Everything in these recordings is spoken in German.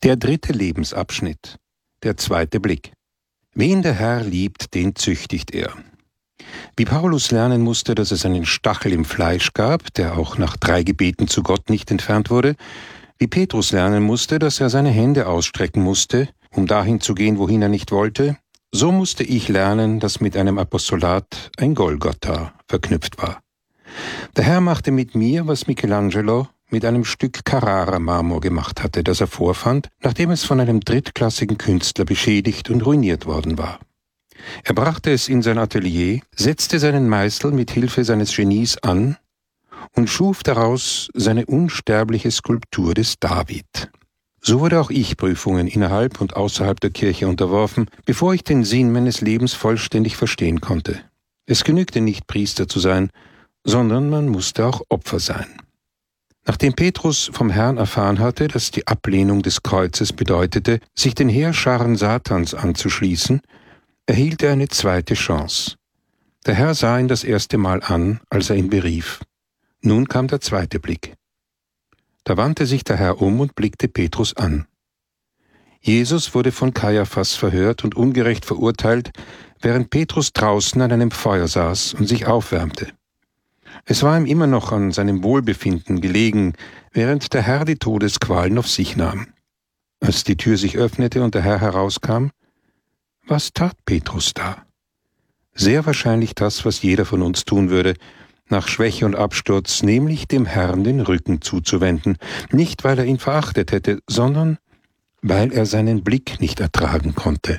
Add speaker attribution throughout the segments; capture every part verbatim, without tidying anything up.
Speaker 1: Der dritte Lebensabschnitt, der zweite Blick. Wen der Herr liebt, den züchtigt er. Wie Paulus lernen musste, dass es einen Stachel im Fleisch gab, der auch nach drei Gebeten zu Gott nicht entfernt wurde, wie Petrus lernen musste, dass er seine Hände ausstrecken musste, um dahin zu gehen, wohin er nicht wollte, so musste ich lernen, dass mit einem Apostolat ein Golgatha verknüpft war. Der Herr machte mit mir, was Michelangelo mit einem Stück Carrara-Marmor gemacht hatte, das er vorfand, nachdem es von einem drittklassigen Künstler beschädigt und ruiniert worden war. Er brachte es in sein Atelier, setzte seinen Meißel mit Hilfe seines Genies an und schuf daraus seine unsterbliche Skulptur des David. So wurde auch ich Prüfungen innerhalb und außerhalb der Kirche unterworfen, bevor ich den Sinn meines Lebens vollständig verstehen konnte. Es genügte nicht, Priester zu sein, sondern man musste auch Opfer sein. Nachdem Petrus vom Herrn erfahren hatte, dass die Ablehnung des Kreuzes bedeutete, sich den Heerscharen Satans anzuschließen, erhielt er eine zweite Chance. Der Herr sah ihn das erste Mal an, als er ihn berief. Nun kam der zweite Blick. Da wandte sich der Herr um und blickte Petrus an. Jesus wurde von Kaiaphas verhört und ungerecht verurteilt, während Petrus draußen an einem Feuer saß und sich aufwärmte. Es war ihm immer noch an seinem Wohlbefinden gelegen, während der Herr die Todesqualen auf sich nahm. Als die Tür sich öffnete und der Herr herauskam, was tat Petrus da? Sehr wahrscheinlich das, was jeder von uns tun würde, nach Schwäche und Absturz, nämlich dem Herrn den Rücken zuzuwenden, nicht weil er ihn verachtet hätte, sondern weil er seinen Blick nicht ertragen konnte.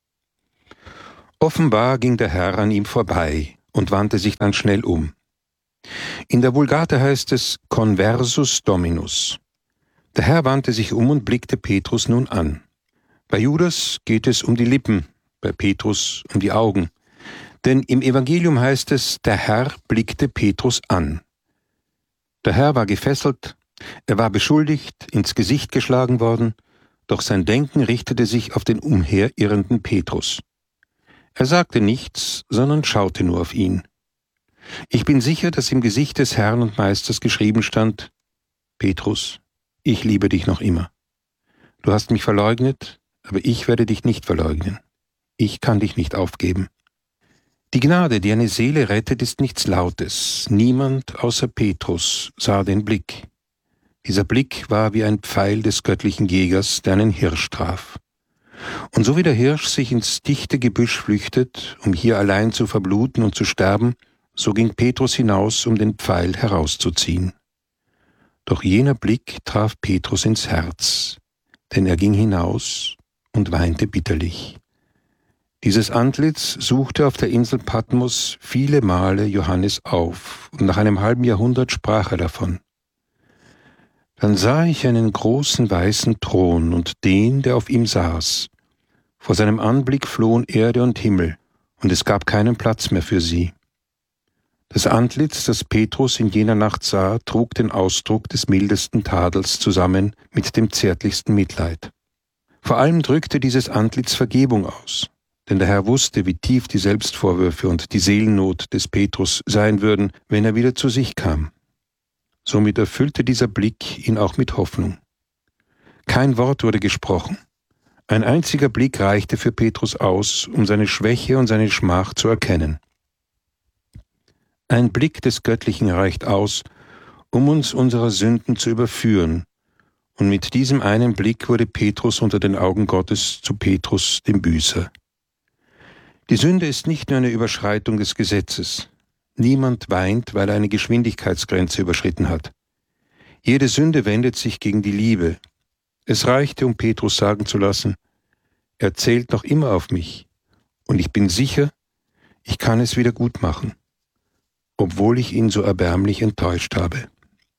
Speaker 1: Offenbar ging der Herr an ihm vorbei und wandte sich dann schnell um. In der Vulgate heißt es Conversus Dominus. Der Herr wandte sich um und blickte Petrus nun an. Bei Judas geht es um die Lippen, bei Petrus um die Augen. Denn im Evangelium heißt es, der Herr blickte Petrus an. Der Herr war gefesselt, er war beschuldigt, ins Gesicht geschlagen worden, doch sein Denken richtete sich auf den umherirrenden Petrus. Er sagte nichts, sondern schaute nur auf ihn. Ich bin sicher, dass im Gesicht des Herrn und Meisters geschrieben stand, Petrus, ich liebe dich noch immer. Du hast mich verleugnet, aber ich werde dich nicht verleugnen. Ich kann dich nicht aufgeben. Die Gnade, die eine Seele rettet, ist nichts Lautes. Niemand außer Petrus sah den Blick. Dieser Blick war wie ein Pfeil des göttlichen Jägers, der einen Hirsch traf. Und so wie der Hirsch sich ins dichte Gebüsch flüchtet, um hier allein zu verbluten und zu sterben, so ging Petrus hinaus, um den Pfeil herauszuziehen. Doch jener Blick traf Petrus ins Herz, denn er ging hinaus und weinte bitterlich. Dieses Antlitz suchte auf der Insel Patmos viele Male Johannes auf, und nach einem halben Jahrhundert sprach er davon. Dann sah ich einen großen weißen Thron und den, der auf ihm saß. Vor seinem Anblick flohen Erde und Himmel, und es gab keinen Platz mehr für sie. Das Antlitz, das Petrus in jener Nacht sah, trug den Ausdruck des mildesten Tadels zusammen mit dem zärtlichsten Mitleid. Vor allem drückte dieses Antlitz Vergebung aus, denn der Herr wusste, wie tief die Selbstvorwürfe und die Seelennot des Petrus sein würden, wenn er wieder zu sich kam. Somit erfüllte dieser Blick ihn auch mit Hoffnung. Kein Wort wurde gesprochen. Ein einziger Blick reichte für Petrus aus, um seine Schwäche und seine Schmach zu erkennen. Ein Blick des Göttlichen reicht aus, um uns unserer Sünden zu überführen, und mit diesem einen Blick wurde Petrus unter den Augen Gottes zu Petrus, dem Büßer. Die Sünde ist nicht nur eine Überschreitung des Gesetzes. Niemand weint, weil er eine Geschwindigkeitsgrenze überschritten hat. Jede Sünde wendet sich gegen die Liebe. Es reichte, um Petrus sagen zu lassen, er zählt noch immer auf mich, und ich bin sicher, ich kann es wieder gut machen, obwohl ich ihn so erbärmlich enttäuscht habe.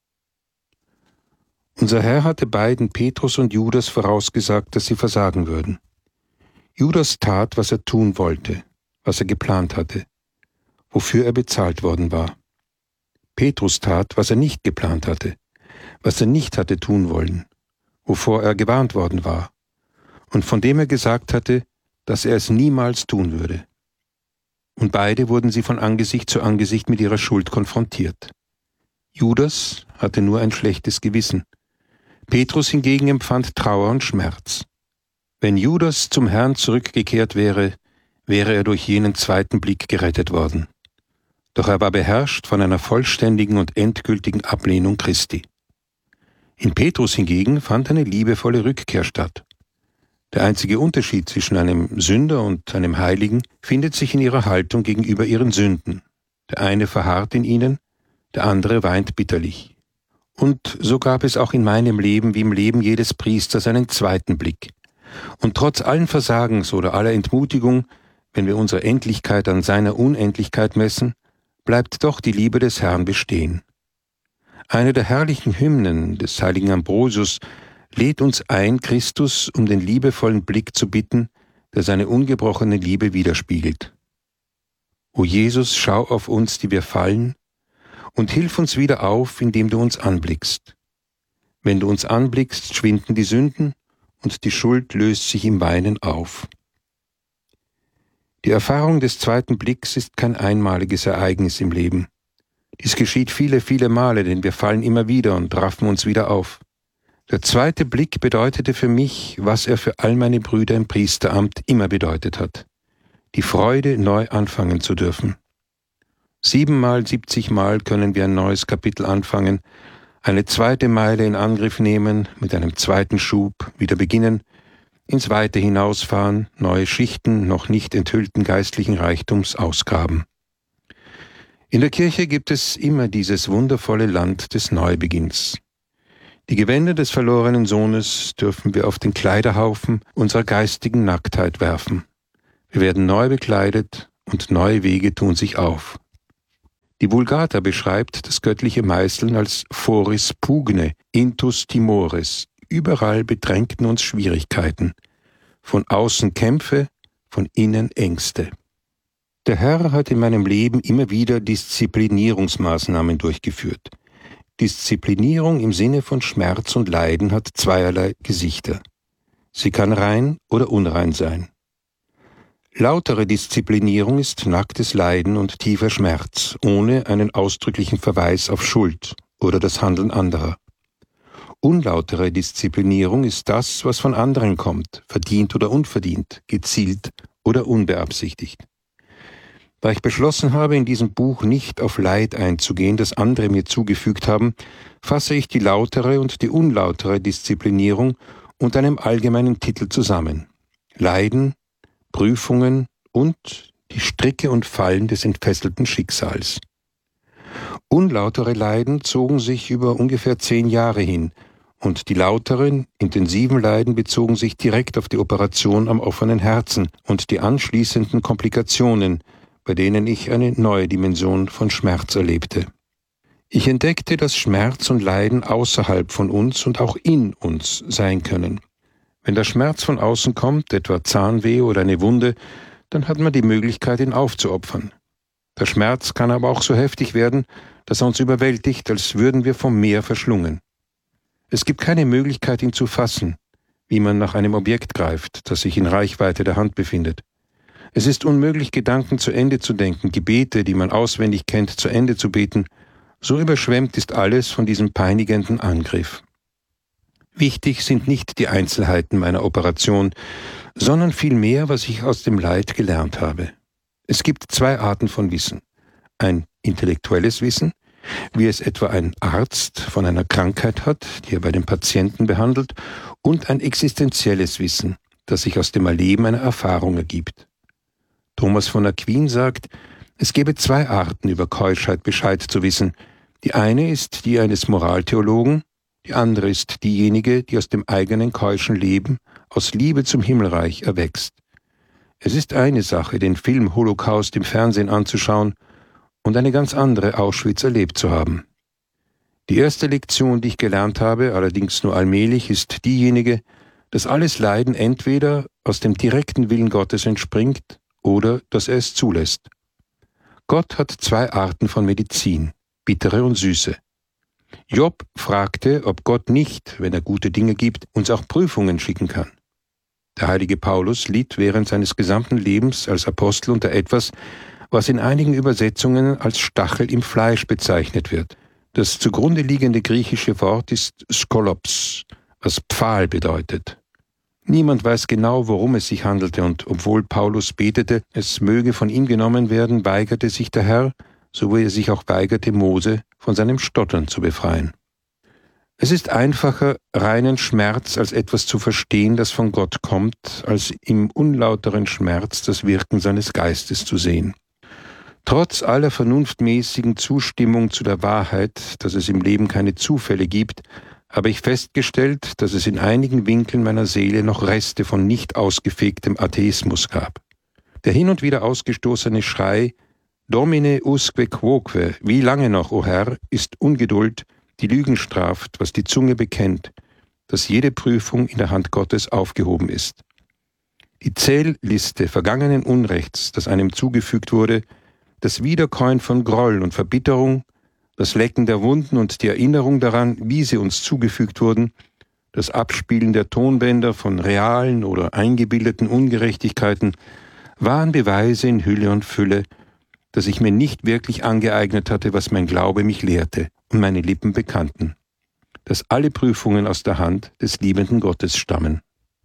Speaker 1: Unser Herr hatte beiden, Petrus und Judas, vorausgesagt, dass sie versagen würden. Judas tat, was er tun wollte, was er geplant hatte, wofür er bezahlt worden war. Petrus tat, was er nicht geplant hatte, was er nicht hatte tun wollen, wovor er gewarnt worden war und von dem er gesagt hatte, dass er es niemals tun würde. Und beide wurden sie von Angesicht zu Angesicht mit ihrer Schuld konfrontiert. Judas hatte nur ein schlechtes Gewissen. Petrus hingegen empfand Trauer und Schmerz. Wenn Judas zum Herrn zurückgekehrt wäre, wäre er durch jenen zweiten Blick gerettet worden. Doch er war beherrscht von einer vollständigen und endgültigen Ablehnung Christi. In Petrus hingegen fand eine liebevolle Rückkehr statt. Der einzige Unterschied zwischen einem Sünder und einem Heiligen findet sich in ihrer Haltung gegenüber ihren Sünden. Der eine verharrt in ihnen, der andere weint bitterlich. Und so gab es auch in meinem Leben wie im Leben jedes Priesters einen zweiten Blick. Und trotz allen Versagens oder aller Entmutigung, wenn wir unsere Endlichkeit an seiner Unendlichkeit messen, bleibt doch die Liebe des Herrn bestehen. Eine der herrlichen Hymnen des heiligen Ambrosius lädt uns ein, Christus um den liebevollen Blick zu bitten, der seine ungebrochene Liebe widerspiegelt. O Jesus, schau auf uns, die wir fallen, und hilf uns wieder auf, indem du uns anblickst. Wenn du uns anblickst, schwinden die Sünden, und die Schuld löst sich im Weinen auf. Die Erfahrung des zweiten Blicks ist kein einmaliges Ereignis im Leben. Dies geschieht viele, viele Male, denn wir fallen immer wieder und raffen uns wieder auf. Der zweite Blick bedeutete für mich, was er für all meine Brüder im Priesteramt immer bedeutet hat: die Freude, neu anfangen zu dürfen. Siebenmal, siebzigmal können wir ein neues Kapitel anfangen, eine zweite Meile in Angriff nehmen, mit einem zweiten Schub wieder beginnen, ins Weite hinausfahren, neue Schichten noch nicht enthüllten geistlichen Reichtums ausgraben. In der Kirche gibt es immer dieses wundervolle Land des Neubeginns. Die Gewänder des verlorenen Sohnes dürfen wir auf den Kleiderhaufen unserer geistigen Nacktheit werfen. Wir werden neu bekleidet und neue Wege tun sich auf. Die Vulgata beschreibt das göttliche Meißeln als foris pugne, intus timores. Überall bedrängten uns Schwierigkeiten. Von außen Kämpfe, von innen Ängste. Der Herr hat in meinem Leben immer wieder Disziplinierungsmaßnahmen durchgeführt. Disziplinierung im Sinne von Schmerz und Leiden hat zweierlei Gesichter. Sie kann rein oder unrein sein. Lautere Disziplinierung ist nacktes Leiden und tiefer Schmerz, ohne einen ausdrücklichen Verweis auf Schuld oder das Handeln anderer. Unlautere Disziplinierung ist das, was von anderen kommt, verdient oder unverdient, gezielt oder unbeabsichtigt. Da ich beschlossen habe, in diesem Buch nicht auf Leid einzugehen, das andere mir zugefügt haben, fasse ich die lautere und die unlautere Disziplinierung unter einem allgemeinen Titel zusammen: Leiden, Prüfungen und die Stricke und Fallen des entfesselten Schicksals. Unlautere Leiden zogen sich über ungefähr zehn Jahre hin, und die lauteren, intensiven Leiden bezogen sich direkt auf die Operation am offenen Herzen und die anschließenden Komplikationen, bei denen ich eine neue Dimension von Schmerz erlebte. Ich entdeckte, dass Schmerz und Leiden außerhalb von uns und auch in uns sein können. Wenn der Schmerz von außen kommt, etwa Zahnweh oder eine Wunde, dann hat man die Möglichkeit, ihn aufzuopfern. Der Schmerz kann aber auch so heftig werden, dass er uns überwältigt, als würden wir vom Meer verschlungen. Es gibt keine Möglichkeit, ihn zu fassen, wie man nach einem Objekt greift, das sich in Reichweite der Hand befindet. Es ist unmöglich, Gedanken zu Ende zu denken, Gebete, die man auswendig kennt, zu Ende zu beten. So überschwemmt ist alles von diesem peinigenden Angriff. Wichtig sind nicht die Einzelheiten meiner Operation, sondern vielmehr, was ich aus dem Leid gelernt habe. Es gibt zwei Arten von Wissen. Ein intellektuelles Wissen, wie es etwa ein Arzt von einer Krankheit hat, die er bei dem Patienten behandelt, und ein existenzielles Wissen, das sich aus dem Erleben einer Erfahrung ergibt. Thomas von Aquin sagt, es gebe zwei Arten, über Keuschheit Bescheid zu wissen. Die eine ist die eines Moraltheologen, die andere ist diejenige, die aus dem eigenen keuschen Leben, aus Liebe zum Himmelreich erwächst. Es ist eine Sache, den Film Holocaust im Fernsehen anzuschauen, und eine ganz andere, Auschwitz erlebt zu haben. Die erste Lektion, die ich gelernt habe, allerdings nur allmählich, ist diejenige, dass alles Leiden entweder aus dem direkten Willen Gottes entspringt oder dass er es zulässt. Gott hat zwei Arten von Medizin, bittere und süße. Job fragte, ob Gott nicht, wenn er gute Dinge gibt, uns auch Prüfungen schicken kann. Der heilige Paulus litt während seines gesamten Lebens als Apostel unter etwas, was in einigen Übersetzungen als Stachel im Fleisch bezeichnet wird. Das zugrunde liegende griechische Wort ist skolops, was Pfahl bedeutet. Niemand weiß genau, worum es sich handelte, und obwohl Paulus betete, es möge von ihm genommen werden, weigerte sich der Herr, so wie er sich auch weigerte, Mose von seinem Stottern zu befreien. Es ist einfacher, reinen Schmerz als etwas zu verstehen, das von Gott kommt, als im unlauteren Schmerz das Wirken seines Geistes zu sehen. Trotz aller vernunftmäßigen Zustimmung zu der Wahrheit, dass es im Leben keine Zufälle gibt, habe ich festgestellt, dass es in einigen Winkeln meiner Seele noch Reste von nicht ausgefegtem Atheismus gab. Der hin und wieder ausgestoßene Schrei »Domine usque quoque«, wie lange noch, o Herr, ist Ungeduld, die Lügen straft, was die Zunge bekennt, dass jede Prüfung in der Hand Gottes aufgehoben ist. Die Zählliste vergangenen Unrechts, das einem zugefügt wurde, das Wiederkäuen von Groll und Verbitterung, das Lecken der Wunden und die Erinnerung daran, wie sie uns zugefügt wurden, das Abspielen der Tonbänder von realen oder eingebildeten Ungerechtigkeiten, waren Beweise in Hülle und Fülle, dass ich mir nicht wirklich angeeignet hatte, was mein Glaube mich lehrte und meine Lippen bekannten, dass alle Prüfungen aus der Hand des liebenden Gottes stammen.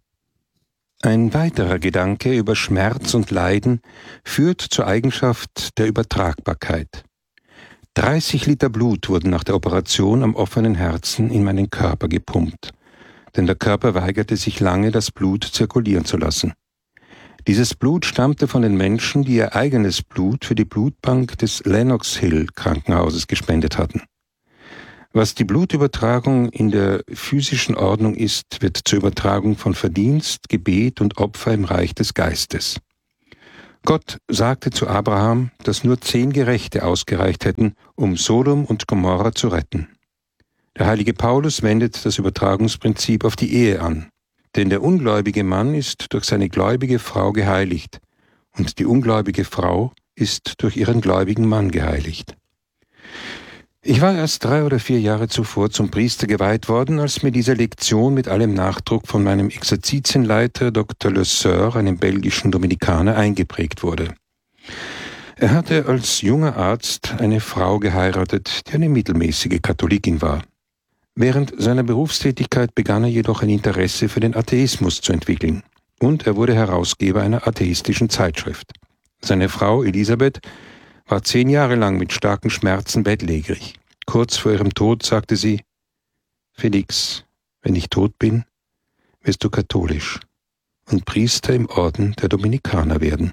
Speaker 1: Ein weiterer Gedanke über Schmerz und Leiden führt zur Eigenschaft der Übertragbarkeit. dreißig Liter Blut wurden nach der Operation am offenen Herzen in meinen Körper gepumpt, denn der Körper weigerte sich lange, das Blut zirkulieren zu lassen. Dieses Blut stammte von den Menschen, die ihr eigenes Blut für die Blutbank des Lenox Hill Krankenhauses gespendet hatten. Was die Blutübertragung in der physischen Ordnung ist, wird zur Übertragung von Verdienst, Gebet und Opfer im Reich des Geistes. Gott sagte zu Abraham, dass nur zehn Gerechte ausgereicht hätten, um Sodom und Gomorra zu retten. Der heilige Paulus wendet das Übertragungsprinzip auf die Ehe an, denn der ungläubige Mann ist durch seine gläubige Frau geheiligt und die ungläubige Frau ist durch ihren gläubigen Mann geheiligt. Ich war erst drei oder vier Jahre zuvor zum Priester geweiht worden, als mir diese Lektion mit allem Nachdruck von meinem Exerzitienleiter Doktor Le Sueur, einem belgischen Dominikaner, eingeprägt wurde. Er hatte als junger Arzt eine Frau geheiratet, die eine mittelmäßige Katholikin war. Während seiner Berufstätigkeit begann er jedoch ein Interesse für den Atheismus zu entwickeln und er wurde Herausgeber einer atheistischen Zeitschrift. Seine Frau Elisabeth war zehn Jahre lang mit starken Schmerzen bettlägerig. Kurz vor ihrem Tod sagte sie: »Felix, wenn ich tot bin, wirst du katholisch und Priester im Orden der Dominikaner werden.«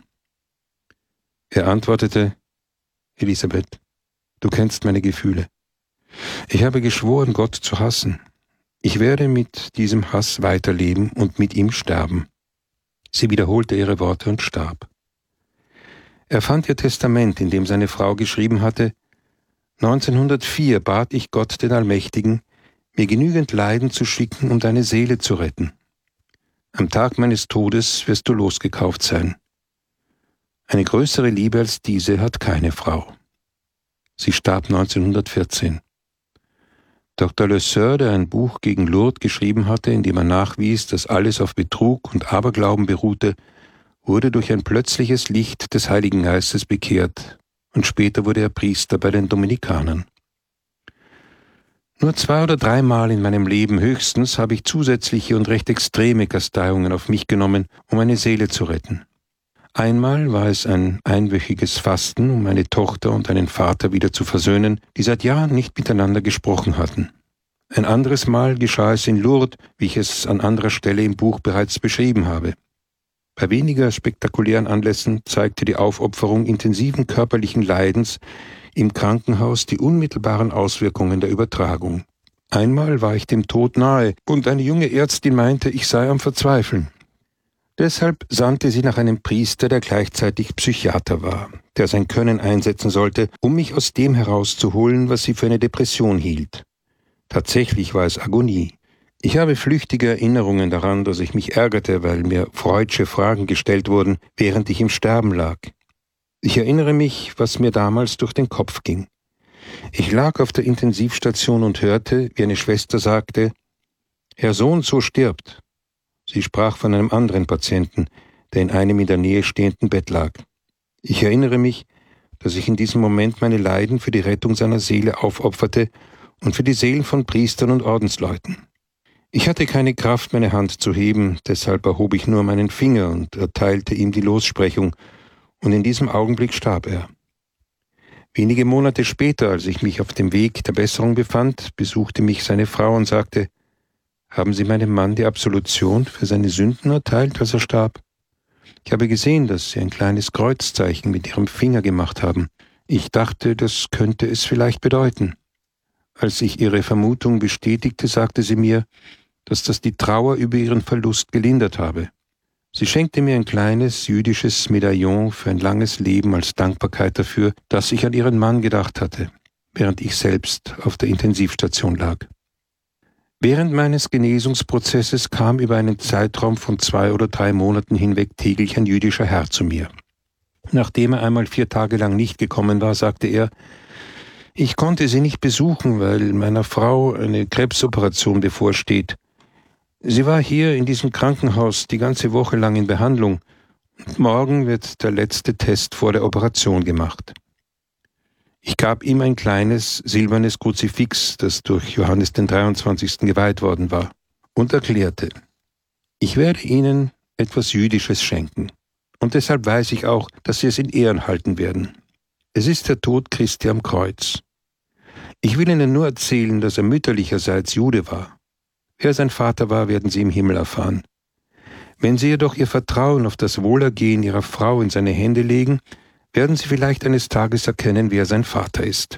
Speaker 1: Er antwortete: »Elisabeth, du kennst meine Gefühle. Ich habe geschworen, Gott zu hassen. Ich werde mit diesem Hass weiterleben und mit ihm sterben.« Sie wiederholte ihre Worte und starb. Er fand ihr Testament, in dem seine Frau geschrieben hatte: »neunzehnhundertvier bat ich Gott, den Allmächtigen, mir genügend Leiden zu schicken, um deine Seele zu retten. Am Tag meines Todes wirst du losgekauft sein. Eine größere Liebe als diese hat keine Frau.« Sie starb neunzehnhundertvierzehn. Doktor Le Sueur, der ein Buch gegen Lourdes geschrieben hatte, in dem er nachwies, dass alles auf Betrug und Aberglauben beruhte, wurde durch ein plötzliches Licht des Heiligen Geistes bekehrt und später wurde er Priester bei den Dominikanern. Nur zwei oder dreimal in meinem Leben höchstens habe ich zusätzliche und recht extreme Kasteiungen auf mich genommen, um meine Seele zu retten. Einmal war es ein einwöchiges Fasten, um meine Tochter und einen Vater wieder zu versöhnen, die seit Jahren nicht miteinander gesprochen hatten. Ein anderes Mal geschah es in Lourdes, wie ich es an anderer Stelle im Buch bereits beschrieben habe. Bei weniger spektakulären Anlässen zeigte die Aufopferung intensiven körperlichen Leidens im Krankenhaus die unmittelbaren Auswirkungen der Übertragung. Einmal war ich dem Tod nahe und eine junge Ärztin meinte, ich sei am Verzweifeln. Deshalb sandte sie nach einem Priester, der gleichzeitig Psychiater war, der sein Können einsetzen sollte, um mich aus dem herauszuholen, was sie für eine Depression hielt. Tatsächlich war es Agonie. Ich habe flüchtige Erinnerungen daran, dass ich mich ärgerte, weil mir freudsche Fragen gestellt wurden, während ich im Sterben lag. Ich erinnere mich, was mir damals durch den Kopf ging. Ich lag auf der Intensivstation und hörte, wie eine Schwester sagte: »Herr so und so stirbt.« Sie sprach von einem anderen Patienten, der in einem in der Nähe stehenden Bett lag. Ich erinnere mich, dass ich in diesem Moment meine Leiden für die Rettung seiner Seele aufopferte und für die Seelen von Priestern und Ordensleuten. Ich hatte keine Kraft, meine Hand zu heben, deshalb erhob ich nur meinen Finger und erteilte ihm die Lossprechung, und in diesem Augenblick starb er. Wenige Monate später, als ich mich auf dem Weg der Besserung befand, besuchte mich seine Frau und sagte: »Haben Sie meinem Mann die Absolution für seine Sünden erteilt, als er starb? Ich habe gesehen, dass Sie ein kleines Kreuzzeichen mit Ihrem Finger gemacht haben. Ich dachte, das könnte es vielleicht bedeuten.« Als ich ihre Vermutung bestätigte, sagte sie mir, dass das die Trauer über ihren Verlust gelindert habe. Sie schenkte mir ein kleines jüdisches Medaillon für ein langes Leben als Dankbarkeit dafür, dass ich an ihren Mann gedacht hatte, während ich selbst auf der Intensivstation lag. Während meines Genesungsprozesses kam über einen Zeitraum von zwei oder drei Monaten hinweg täglich ein jüdischer Herr zu mir. Nachdem er einmal vier Tage lang nicht gekommen war, sagte er: »Ich konnte Sie nicht besuchen, weil meiner Frau eine Krebsoperation bevorsteht. Sie war hier in diesem Krankenhaus die ganze Woche lang in Behandlung, und morgen wird der letzte Test vor der Operation gemacht.« Ich gab ihm ein kleines silbernes Kruzifix, das durch Johannes den dreiundzwanzigsten geweiht worden war, und erklärte: »Ich werde Ihnen etwas Jüdisches schenken, und deshalb weiß ich auch, dass Sie es in Ehren halten werden. Es ist der Tod Christi am Kreuz. Ich will Ihnen nur erzählen, dass er mütterlicherseits Jude war. Wer sein Vater war, werden Sie im Himmel erfahren. Wenn Sie jedoch Ihr Vertrauen auf das Wohlergehen Ihrer Frau in seine Hände legen, werden Sie vielleicht eines Tages erkennen, wer sein Vater ist.«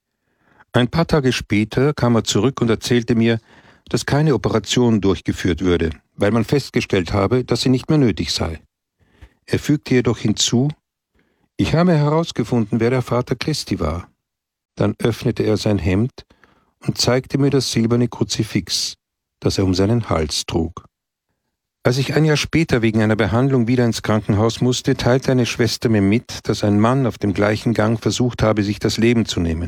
Speaker 1: Ein paar Tage später kam er zurück und erzählte mir, dass keine Operation durchgeführt würde, weil man festgestellt habe, dass sie nicht mehr nötig sei. Er fügte jedoch hinzu: »Ich habe herausgefunden, wer der Vater Christi war.« Dann öffnete er sein Hemd und zeigte mir das silberne Kruzifix, das er um seinen Hals trug. Als ich ein Jahr später wegen einer Behandlung wieder ins Krankenhaus musste, teilte eine Schwester mir mit, dass ein Mann auf dem gleichen Gang versucht habe, sich das Leben zu nehmen.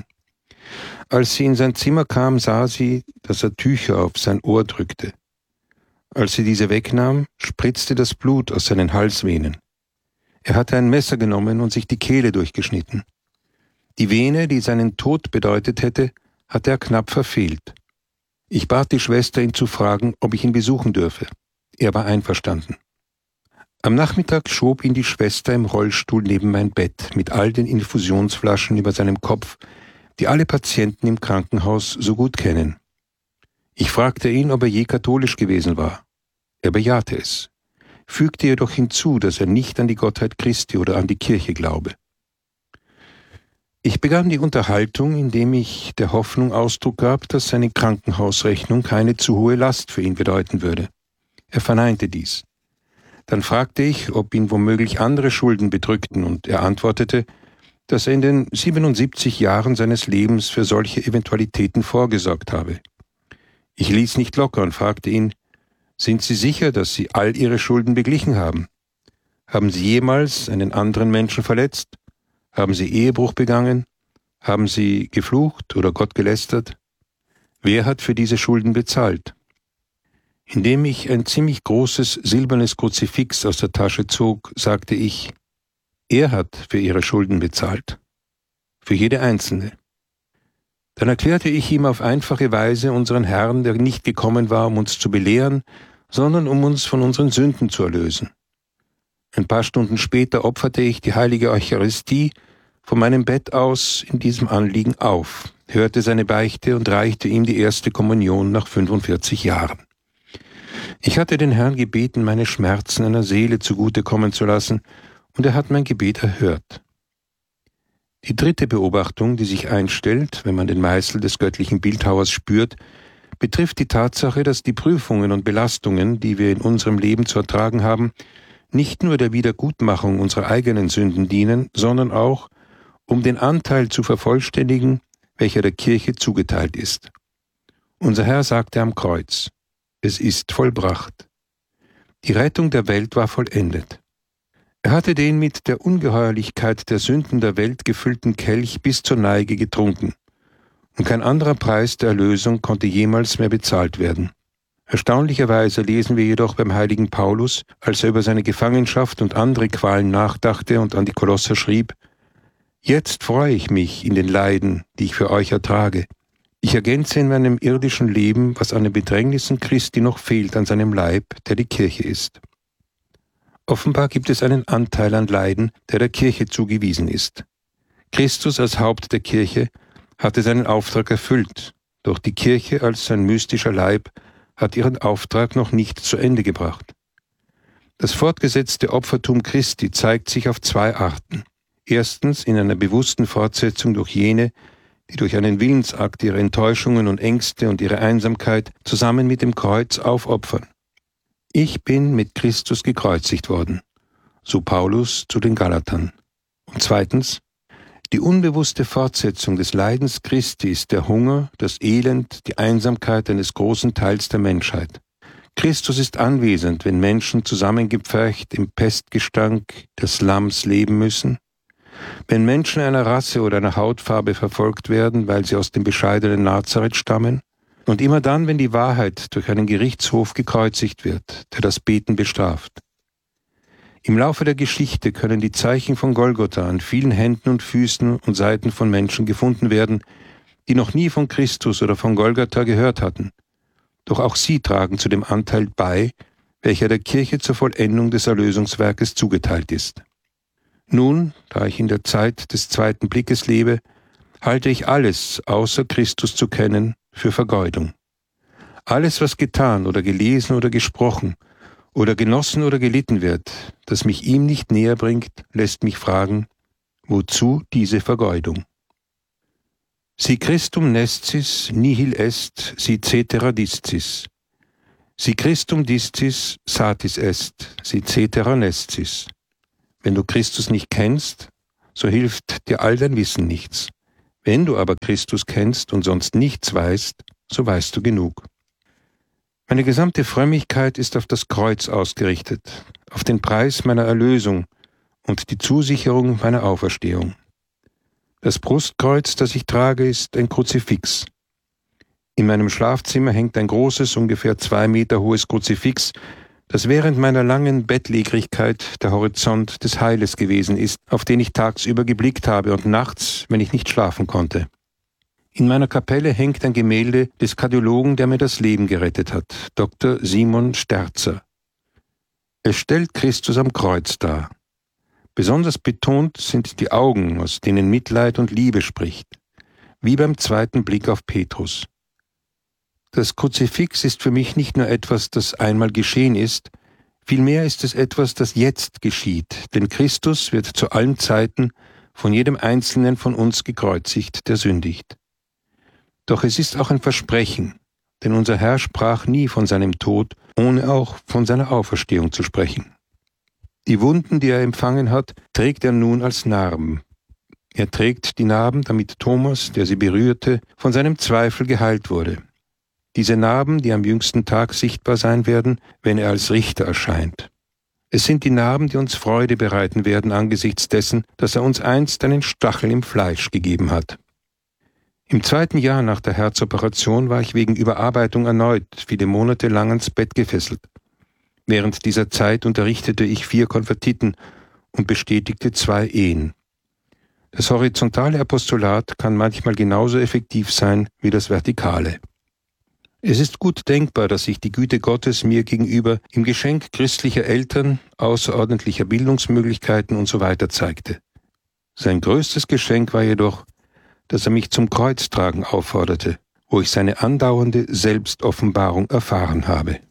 Speaker 1: Als sie in sein Zimmer kam, sah sie, dass er Tücher auf sein Ohr drückte. Als sie diese wegnahm, spritzte das Blut aus seinen Halsvenen. Er hatte ein Messer genommen und sich die Kehle durchgeschnitten. Die Vene, die seinen Tod bedeutet hätte, hatte er knapp verfehlt. Ich bat die Schwester, ihn zu fragen, ob ich ihn besuchen dürfe. Er war einverstanden. Am Nachmittag schob ihn die Schwester im Rollstuhl neben mein Bett mit all den Infusionsflaschen über seinem Kopf, die alle Patienten im Krankenhaus so gut kennen. Ich fragte ihn, ob er je katholisch gewesen war. Er bejahte es, fügte jedoch hinzu, dass er nicht an die Gottheit Christi oder an die Kirche glaube. Ich begann die Unterhaltung, indem ich der Hoffnung Ausdruck gab, dass seine Krankenhausrechnung keine zu hohe Last für ihn bedeuten würde. Er verneinte dies. Dann fragte ich, ob ihn womöglich andere Schulden bedrückten, und er antwortete, dass er in den siebenundsiebzig Jahren seines Lebens für solche Eventualitäten vorgesorgt habe. Ich ließ nicht locker und fragte ihn: »Sind Sie sicher, dass Sie all Ihre Schulden beglichen haben? Haben Sie jemals einen anderen Menschen verletzt? Haben Sie Ehebruch begangen? Haben Sie geflucht oder Gott gelästert? Wer hat für diese Schulden bezahlt?« Indem ich ein ziemlich großes silbernes Kruzifix aus der Tasche zog, sagte ich: »Er hat für Ihre Schulden bezahlt. Für jede einzelne.« Dann erklärte ich ihm auf einfache Weise unseren Herrn, der nicht gekommen war, um uns zu belehren, sondern um uns von unseren Sünden zu erlösen. Ein paar Stunden später opferte ich die heilige Eucharistie von meinem Bett aus in diesem Anliegen auf, hörte seine Beichte und reichte ihm die erste Kommunion nach fünfundvierzig Jahren. Ich hatte den Herrn gebeten, meine Schmerzen einer Seele zugutekommen zu lassen, und er hat mein Gebet erhört. Die dritte Beobachtung, die sich einstellt, wenn man den Meißel des göttlichen Bildhauers spürt, betrifft die Tatsache, dass die Prüfungen und Belastungen, die wir in unserem Leben zu ertragen haben, nicht nur der Wiedergutmachung unserer eigenen Sünden dienen, sondern auch, um den Anteil zu vervollständigen, welcher der Kirche zugeteilt ist. Unser Herr sagte am Kreuz: »Es ist vollbracht.« Die Rettung der Welt war vollendet. Er hatte den mit der Ungeheuerlichkeit der Sünden der Welt gefüllten Kelch bis zur Neige getrunken, und kein anderer Preis der Erlösung konnte jemals mehr bezahlt werden. Erstaunlicherweise lesen wir jedoch beim heiligen Paulus, als er über seine Gefangenschaft und andere Qualen nachdachte und an die Kolosser schrieb: »Jetzt freue ich mich in den Leiden, die ich für euch ertrage. Ich ergänze in meinem irdischen Leben, was an den Bedrängnissen Christi noch fehlt an seinem Leib, der die Kirche ist. Offenbar gibt es einen Anteil an Leiden, der der Kirche zugewiesen ist. Christus als Haupt der Kirche hatte seinen Auftrag erfüllt, doch die Kirche als sein mystischer Leib hat ihren Auftrag noch nicht zu Ende gebracht. Das fortgesetzte Opfertum Christi zeigt sich auf zwei Arten. Erstens in einer bewussten Fortsetzung durch jene, die durch einen Willensakt ihre Enttäuschungen und Ängste und ihre Einsamkeit zusammen mit dem Kreuz aufopfern. Ich bin mit Christus gekreuzigt worden, so Paulus zu den Galatern. Und zweitens, die unbewusste Fortsetzung des Leidens Christi ist der Hunger, das Elend, die Einsamkeit eines großen Teils der Menschheit. Christus ist anwesend, wenn Menschen zusammengepfercht im Pestgestank des Slums leben müssen, wenn Menschen einer Rasse oder einer Hautfarbe verfolgt werden, weil sie aus dem bescheidenen Nazareth stammen, und immer dann, wenn die Wahrheit durch einen Gerichtshof gekreuzigt wird, der das Beten bestraft. Im Laufe der Geschichte können die Zeichen von Golgotha an vielen Händen und Füßen und Seiten von Menschen gefunden werden, die noch nie von Christus oder von Golgotha gehört hatten. Doch auch sie tragen zu dem Anteil bei, welcher der Kirche zur Vollendung des Erlösungswerkes zugeteilt ist. Nun, da ich in der Zeit des zweiten Blickes lebe, halte ich alles, außer Christus zu kennen, für Vergeudung. Alles, was getan oder gelesen oder gesprochen oder genossen oder gelitten wird, das mich ihm nicht näher bringt, lässt mich fragen, wozu diese Vergeudung? Si Christum nescis nihil est, si cetera discis. Si Christum discis, satis est, si cetera nescis. Wenn du Christus nicht kennst, so hilft dir all dein Wissen nichts. Wenn du aber Christus kennst und sonst nichts weißt, so weißt du genug. Meine gesamte Frömmigkeit ist auf das Kreuz ausgerichtet, auf den Preis meiner Erlösung und die Zusicherung meiner Auferstehung. Das Brustkreuz, das ich trage, ist ein Kruzifix. In meinem Schlafzimmer hängt ein großes, ungefähr zwei Meter hohes Kruzifix, das während meiner langen Bettlägerigkeit der Horizont des Heiles gewesen ist, auf den ich tagsüber geblickt habe und nachts, wenn ich nicht schlafen konnte. In meiner Kapelle hängt ein Gemälde des Kardiologen, der mir das Leben gerettet hat, Doktor Simon Sterzer. Es stellt Christus am Kreuz dar. Besonders betont sind die Augen, aus denen Mitleid und Liebe spricht, wie beim zweiten Blick auf Petrus. Das Kruzifix ist für mich nicht nur etwas, das einmal geschehen ist, vielmehr ist es etwas, das jetzt geschieht, denn Christus wird zu allen Zeiten von jedem Einzelnen von uns gekreuzigt, der sündigt. Doch es ist auch ein Versprechen, denn unser Herr sprach nie von seinem Tod, ohne auch von seiner Auferstehung zu sprechen. Die Wunden, die er empfangen hat, trägt er nun als Narben. Er trägt die Narben, damit Thomas, der sie berührte, von seinem Zweifel geheilt wurde. Diese Narben, die am jüngsten Tag sichtbar sein werden, wenn er als Richter erscheint. Es sind die Narben, die uns Freude bereiten werden angesichts dessen, dass er uns einst einen Stachel im Fleisch gegeben hat. Im zweiten Jahr nach der Herzoperation war ich wegen Überarbeitung erneut viele Monate lang ans Bett gefesselt. Während dieser Zeit unterrichtete ich vier Konvertiten und bestätigte zwei Ehen. Das horizontale Apostolat kann manchmal genauso effektiv sein wie das vertikale. Es ist gut denkbar, dass sich die Güte Gottes mir gegenüber im Geschenk christlicher Eltern, außerordentlicher Bildungsmöglichkeiten usw. zeigte. Sein größtes Geschenk war jedoch, dass er mich zum Kreuztragen aufforderte, wo ich seine andauernde Selbstoffenbarung erfahren habe.